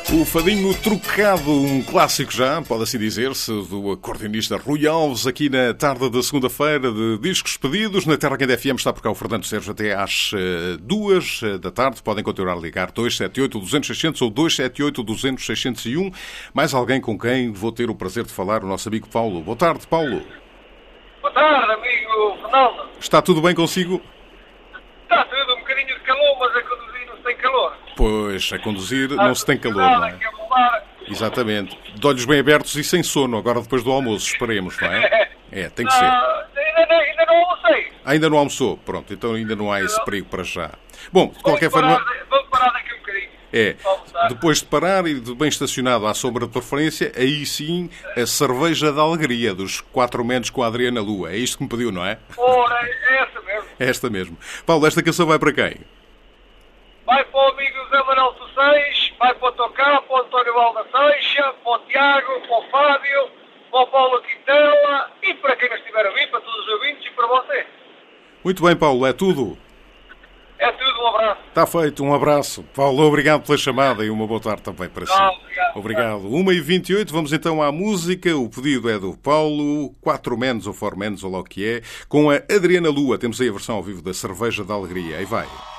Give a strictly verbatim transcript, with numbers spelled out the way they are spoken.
O fadinho trocado, um clássico já, pode assim dizer-se, do acordeonista Rui Alves, aqui na tarde da segunda-feira de Discos Pedidos. Na Terra Quente F M está por cá o Fernando Sérgio até às uh, duas da tarde. Podem continuar a ligar dois sete oito, dois zero zero, seis zero zero ou dois sete oito, dois zero zero, seis zero um. Mais alguém com quem vou ter o prazer de falar, o nosso amigo Paulo. Boa tarde, Paulo. Boa tarde, amigo Fernando. Está tudo bem consigo? Está tudo, um bocadinho de calor, mas a conduzir não se tem calor. Pois, a conduzir não se tem calor, não é? Exatamente. De olhos bem abertos e sem sono, agora depois do almoço, esperemos, não é? É, tem que ser. Ainda não, ainda não almocei. Ainda não almoçou? Pronto, então ainda não há esse perigo para já. Bom, de qualquer forma... Vamos parar daqui um bocadinho. É, depois de parar e de bem estacionado à sombra de preferência, aí sim a cerveja da alegria dos Quatro Menos com a Adriana Lua. É isto que me pediu, não é? Ora, é essa mesmo. É esta mesmo. Paulo, esta canção vai para quem? Vai para o amigo Zé Manuel Seis, vai para o Tocá, para o António Valda Seixa, para o Tiago, para o Fábio, para o Paulo Quintela e para quem nos estiver a vir, para todos os ouvintes e para você. Muito bem, Paulo, é tudo. É tudo, um abraço. Está feito, um abraço. Paulo, obrigado pela chamada e uma boa tarde também para si. Não, obrigado. Obrigado. uma e vinte e oito, vamos então à música. O pedido é do Paulo, Quatro Menos ou Four Menos, ou lá o que é, com a Adriana Lua. Temos aí a versão ao vivo da Cerveja da Alegria. Aí vai.